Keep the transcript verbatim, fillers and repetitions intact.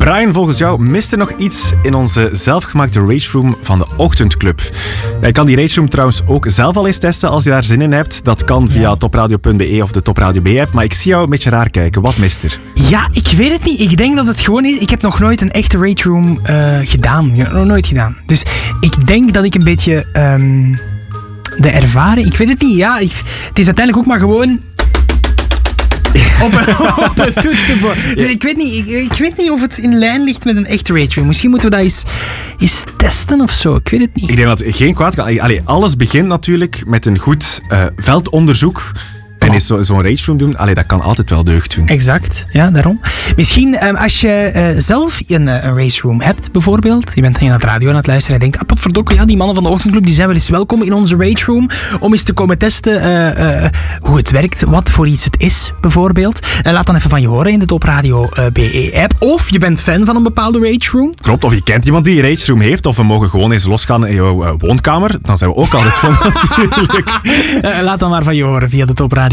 Brian, volgens jou mist er nog iets in onze zelfgemaakte Rage Room van de Ochtendclub. Je kan die Rage Room trouwens ook zelf al eens testen als je daar zin in hebt. Dat kan via ja. topradio punt be of de Topradio B-app. Maar ik zie jou een beetje raar kijken. Wat mist er? Ja, ik weet het niet. Ik denk dat het gewoon is... Ik heb nog nooit een echte Rage Room uh, gedaan. Ja, nog nooit gedaan. Dus ik denk dat ik een beetje... Um, de ervaring... Ik weet het niet. Ja, ik, het is uiteindelijk ook maar gewoon... op, een, op een toetsenbord. Dus ik weet, niet, ik, ik weet niet of het in lijn ligt met een echte Rage Room. Misschien moeten we dat eens, eens testen of zo. Ik weet het niet. Ik denk dat het geen kwaad kan. Allee, alles begint natuurlijk met een goed uh, veldonderzoek. En eens zo, zo'n Rage Room doen, allee, dat kan altijd wel deugd doen. Exact, ja, daarom. Misschien um, als je uh, zelf een, uh, een Rage Room hebt, bijvoorbeeld. Je bent naar het radio aan het luisteren en je denkt, ah, verdokke, ja, die mannen van de Ochtendclub die zijn wel eens welkom in onze Rage Room. Om eens te komen testen uh, uh, hoe het werkt, wat voor iets het is, bijvoorbeeld. Uh, laat dan even van je horen in de Topradio uh, B E-app. Of je bent fan van een bepaalde Rage Room. Klopt, of je kent iemand die een Rage Room heeft. Of we mogen gewoon eens losgaan in jouw uh, woonkamer. Dan zijn we ook altijd van natuurlijk. Uh, laat dan maar van je horen via de Topradio